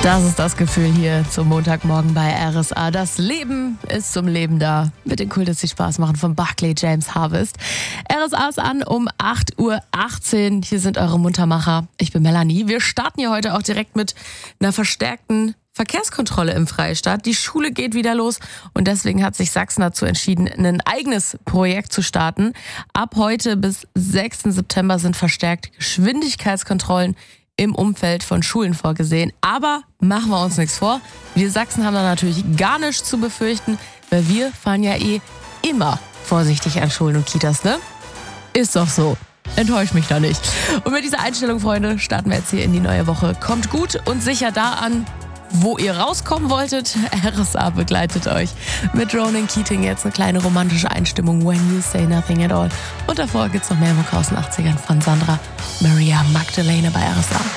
Das ist das Gefühl hier zum Montagmorgen bei RSA. Das Leben ist zum Leben da. Mit den Cool, dass sie Spaß machen von Barclay James Harvest. RSA ist an um 8:18 Uhr. Hier sind eure Muntermacher. Ich bin Melanie. Wir starten hier heute auch direkt mit einer verstärkten Verkehrskontrolle im Freistaat. Die Schule geht wieder los und deswegen hat sich Sachsen dazu entschieden, ein eigenes Projekt zu starten. Ab heute bis 6. September sind verstärkt Geschwindigkeitskontrollen im Umfeld von Schulen vorgesehen. Aber machen wir uns nichts vor. Wir Sachsen haben da natürlich gar nichts zu befürchten, weil wir fahren ja immer vorsichtig an Schulen und Kitas, ne? Ist doch so. Enttäuscht mich da nicht. Und mit dieser Einstellung, Freunde, starten wir jetzt hier in die neue Woche. Kommt gut und sicher da an, wo ihr rauskommen wolltet. RSA begleitet euch mit Ronan Keating. Jetzt eine kleine romantische Einstimmung. When You Say Nothing at All. Und davor gibt's noch mehr Mucke aus den 80ern von Sandra Maria Magdalene bei RSA.